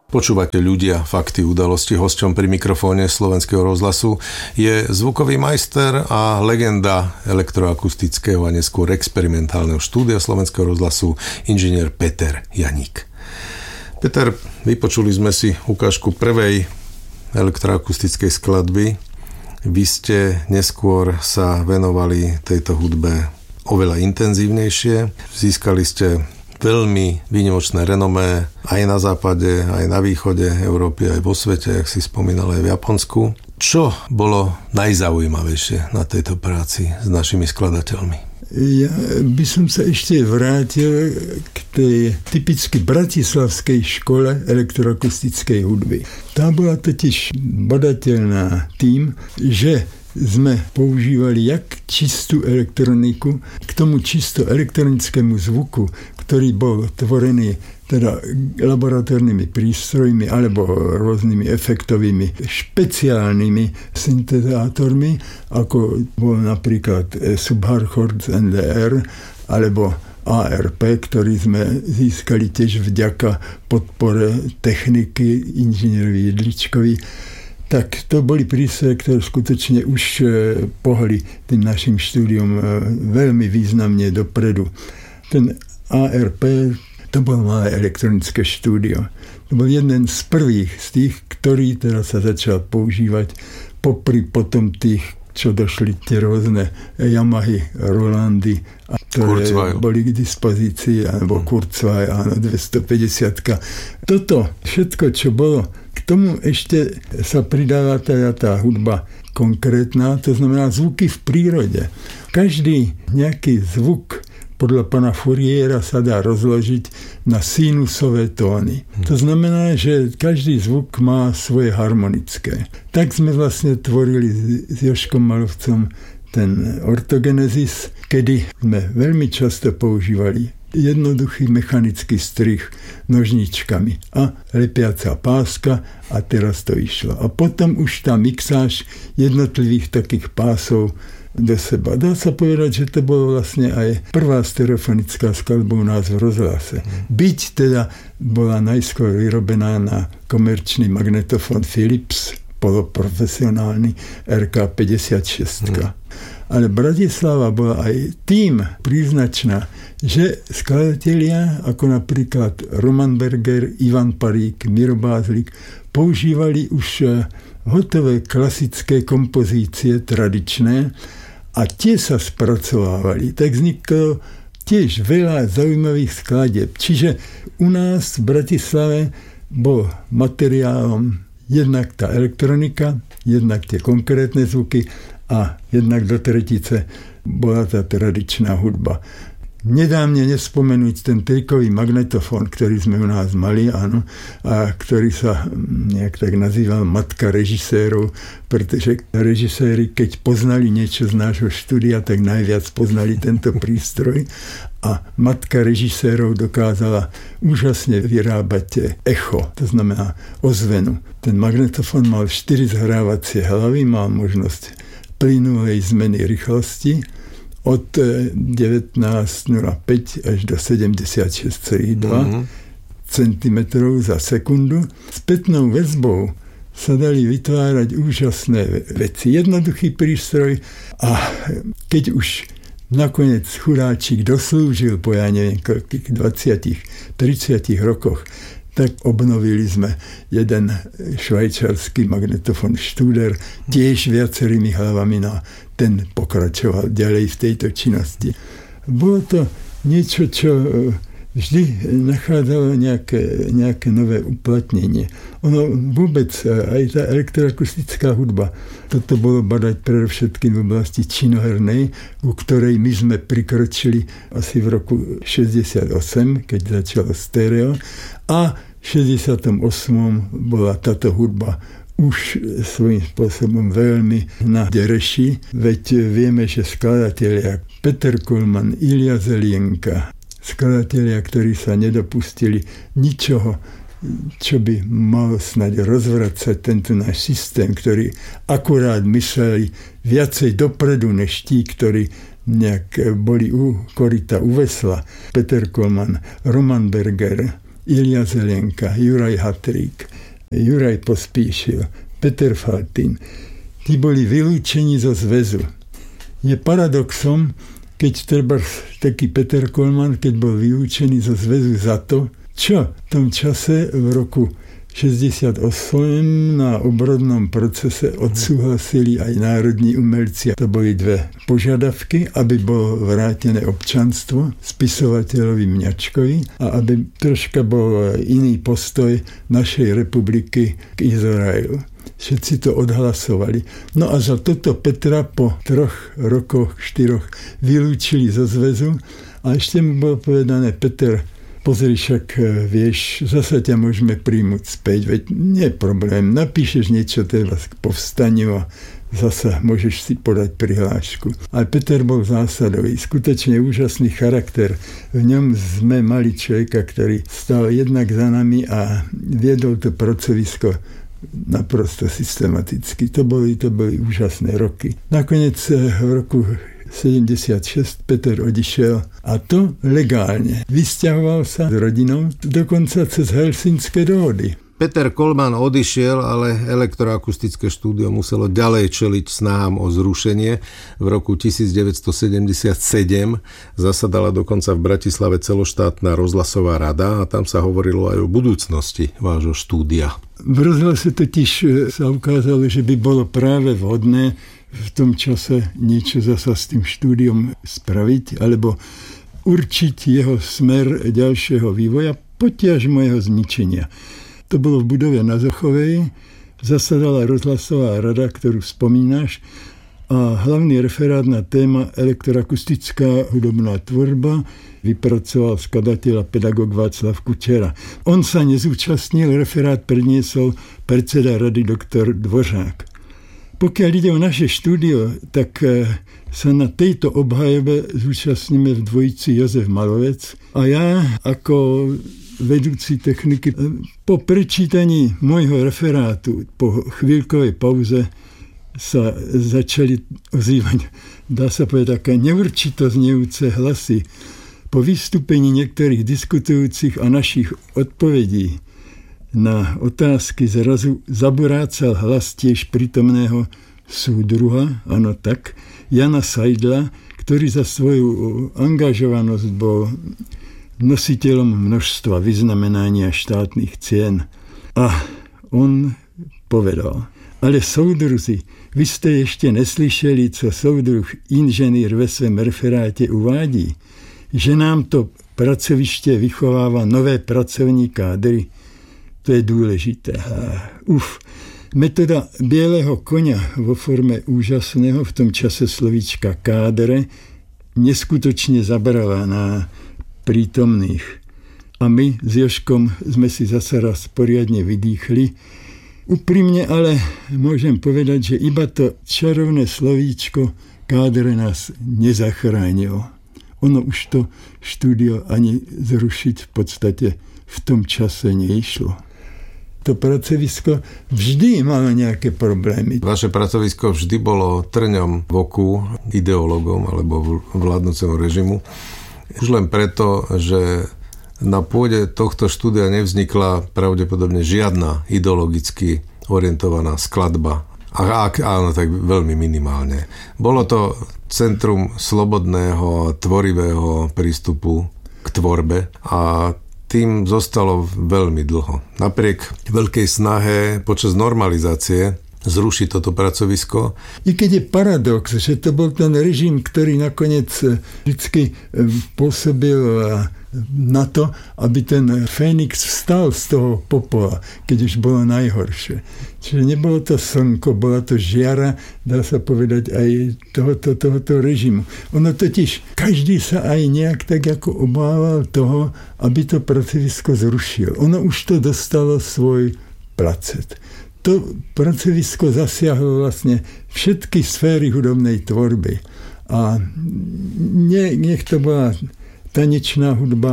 Počúvate Ľudia, fakty, udalosti. Hosťom pri mikrofóne Slovenského rozhlasu je zvukový majster a legenda elektroakustického a neskôr experimentálneho štúdia Slovenského rozhlasu inžinier Peter Janík. Peter, vypočuli sme si ukážku prvej elektroakustickej skladby. Vy ste neskôr sa venovali tejto hudbe oveľa intenzívnejšie. Získali ste veľmi výnimočné renomé aj na západe, aj na východe Európy, aj vo svete, jak si spomínal, aj v Japonsku. Čo bolo najzaujímavejšie na tejto práci s našimi skladateľmi? Ja by som sa ešte vrátil k tej typicky bratislavskej škole elektroakustickej hudby. Tá bola totiž badateľná tým, že sme používali jak čistú elektroniku k tomu čisto elektronickému zvuku, ktorý bol tvorený teda laboratórnymi prístrojmi alebo rôznymi efektovými špeciálnymi syntezátormi, ako bol napríklad Subhartz NDR alebo ARP, ktorý sme získali tiež vďaka podpore techniky inžinierovi Jedličkovi. Tak to boli prístroje, ktoré skutočne už pohli tým našim štúdiom veľmi významne dopredu. Ten ARP, to bolo malé elektronické štúdio. To bol jeden z prvých z tých, ktorý teraz sa začal používať popri potom tých, čo došli tie rôzne Yamahy, Rolandy, ktoré boli k dispozícii, alebo Kurzweil, áno, 250. Toto všetko, čo bolo, k tomu ešte sa pridáva teda tá hudba konkrétna, to znamená zvuky v prírode. Každý nejaký zvuk podľa pana Fouriera sa dá rozložiť na sinusové tóny. To znamená, že každý zvuk má svoje harmonické. Tak sme vlastne tvorili s Jožkom Malovcom ten ortogenesis, kedy sme veľmi často používali jednoduchý mechanický strih nožničkami a lepiaca páska a teraz to išlo. A potom už tá mixáž jednotlivých takých pásov do seba. Dá sa povedať, že to bolo vlastne aj prvá stereofonická skladba u nás v rozhlase. Byť teda bola najskôr vyrobená na komerčný magnetofón Philips, poloprofesionálny RK56. Ale Bratislava bola aj tým príznačná, že skladatelia ako napríklad Roman Berger, Ivan Parík, Miro Bázlik používali už hotové klasické kompozície tradičné a tie sa spracovávali. Tak vzniklo tiež veľa zaujímavých skladieb. Čiže u nás v Bratislave bol materiálom jednak tá elektronika, jednak tie konkrétne zvuky a jednak do tretice bola tá tradičná hudba. Nedá mne nespomenúť ten trikový magnetofón, ktorý sme u nás mali, áno, a ktorý sa nejak tak nazýval matka režisérov, pretože režiséri, keď poznali niečo z nášho štúdia, tak najviac poznali tento prístroj a matka režisérov dokázala úžasne vyrábať echo, to znamená ozvenu. Ten magnetofón mal 4 zhrávacie hlavy, mal možnosť plynulej zmeny rýchlosti od 19,05 až do 76,2 cm za sekundu. Spätnou väzbou sa dali vytvárať úžasné veci. Jednoduchý prístroj a keď už nakoniec chudáčik doslúžil po, ja neviem, 20-30 rokoch, tak obnovili sme jeden švajčiarsky magnetofón Studer tiež viacerými hlavami, no ten pokračoval ďalej v tejto činnosti. Bolo to niečo, čo vždy nachádzalo nejaké nové uplatnenie. Ono vôbec, aj tá elektroakustická hudba, toto bolo badať predovšetkým v oblasti činohernej, u ktorej my sme prikročili asi v roku 68, keď začalo stereo, a v 68. bola táto hudba už svojím spôsobom veľmi na dereši, veď vieme, že skladatelia Peter Kollmann, Ilja Zelienka, skladatelia, ktorí sa nedopustili ničoho, čo by malo snáď rozvracať tento náš systém, ktorý akurát mysleli viacej dopredu, než tí, ktorí nejak boli u koryta, u vesla. Peter Kollmann, Roman Berger, Ilia Zelenka, Juraj Hatrík, Juraj Pospíšil, Peter Faltin. Tí boli vylúčení zo zväzu. Je paradoxom, keď treba taký Peter Kollmann, keď bol vylúčený zo zväzu za to, čo v tom čase v roku 68 na obrodnom procese odsúhlasili aj národní umelci. To boli dve požiadavky, aby bolo vrátené občanstvo spisovateľovi Mňačkovi a aby troška bol iný postoj našej republiky k Izraelu. Všetci to odhlasovali. No a za toto Petra po 3 rokoch, 4 vylúčili zo zväzu a ešte mu bolo povedané: Peter, pozri, však vieš, zasa ťa môžeme príjmuť späť, veď nie je problém, napíšeš niečo teraz k povstaniu a zasa môžeš si podať prihlášku. A Peter bol zásadový, skutočne úžasný charakter. V ňom sme mali človeka, ktorý stal jednak za nami a viedol to pracovisko naprosto systematicky. To boli úžasné roky. Nakoniec v roku 76 Peter odišiel a to legálne. Vysťahoval sa s rodinou dokonca cez Helsinské dohody. Peter Kollmann odišiel, ale elektroakustické štúdio muselo ďalej čeliť snahám o zrušenie. V roku 1977 zasadala dokonca v Bratislave celoštátna rozhlasová rada a tam sa hovorilo aj o budúcnosti vášho štúdia. V rozhlase totiž sa ukázalo, že by bolo práve vhodné v tom čase niečo zasa s tým štúdiom spraviť, alebo určiť jeho smer ďalšieho vývoja, potiažmo jeho zničenia. To bolo v budove na Zochovej, zasadala rozhlasová rada, ktorú spomínaš, a hlavný referát na téma elektroakustická hudobná tvorba vypracoval skladateľ a pedagóg Václav Kučera. On sa nezúčastnil, referát predniesol predseda rady doktor Dvořák. Pokiaľ ide o naše štúdio, tak sa na tejto obhajobe zúčastníme v dvojici Jozef Malovec a ja ako vedúci techniky. Po prečítaní môjho referátu, po chvíľkovej pauze sa začali ozývať, dá sa povedať, také neurčito znejúce hlasy. Po vystúpení niektorých diskutujúcich a našich odpovedí na otázky zrazu zaburácal hlas tiež prítomného súdruha, áno tak, Jana Sajdla, ktorý za svoju angažovanosť bol nositeľom množstva vyznamenania štátnych cien. A on povedal: ale soudruzi, vy ste ešte neslyšeli, co soudruh inženýr ve svém referáte uvádí, že nám to pracoviště vychováva nové pracovní kádry. To je dôležité. Metoda bieleho koňa vo forme úžasného, v tom čase slovíčka kádre, neskutočne zabrala na prítomných. A my s Jožkom sme si zase raz poriadne vydýchli. Úprimne ale môžem povedať, že iba to čarovné slovíčko kádre nás nezachránilo. Ono už to štúdio ani zrušiť v podstate v tom čase neišlo. To pracovisko vždy malo nejaké problémy. Vaše pracovisko vždy bolo trňom v oku ideológom alebo vládnúceho režimu. Už len preto, že na pôde tohto štúdia nevznikla pravdepodobne žiadna ideologicky orientovaná skladba. A ak áno, tak veľmi minimálne. Bolo to centrum slobodného, tvorivého prístupu k tvorbe a tým zostalo veľmi dlho. Napriek veľkej snahe počas normalizácie zrušiť toto pracovisko. I keď je paradox, že to bol ten režim, ktorý nakoniec vždy pôsobil na to, aby ten Fénix vstal z toho popola, keď už bolo najhoršie. Čiže nebolo to slnko, bola to žiara, dá sa povedať, aj tohoto režimu. Ono totiž, každý sa aj nejak tak ako obával toho, aby to pracovisko zrušil. Ono už to dostalo svoj placet. To pracovisko zasiahlo vlastne všetky sféry hudobnej tvorby. A nech to bola tanečná hudba,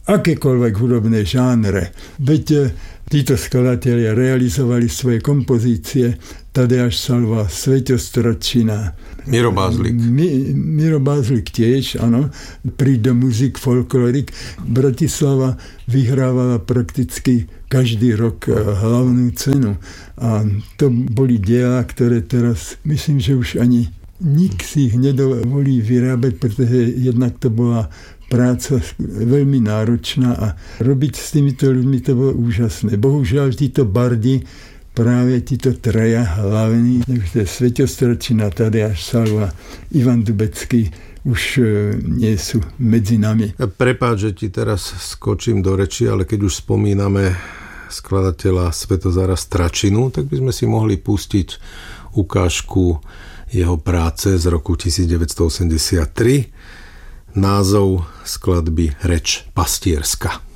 akékoľvek hudobné žánre. Veď títo skladatelia realizovali svoje kompozície, Tadeáš Salva, Sveťo Stročina, Miro Bázlik. Miro Bázlik tiež, áno. Príde muzik, folklorik. Bratislava vyhrávala prakticky každý rok hlavnú cenu. A to boli diela, ktoré teraz, myslím, že už ani nik si ich nedovolí vyrábať, pretože jednak to bola práca veľmi náročná a robiť s týmito ľuďmi to bolo úžasné. Bohužiaľ, títo bardi, práve títo traja hlavní, Sveťo Stročina, Tadeáš Salva, Ivan Dubecký, už nie sú medzi nami. Prepáč, že ti teraz skočím do reči, ale keď už spomíname skladateľa Svätozára Stračinu, tak by sme si mohli pustiť ukážku jeho práce z roku 1983. Názov skladby Reč pastierska.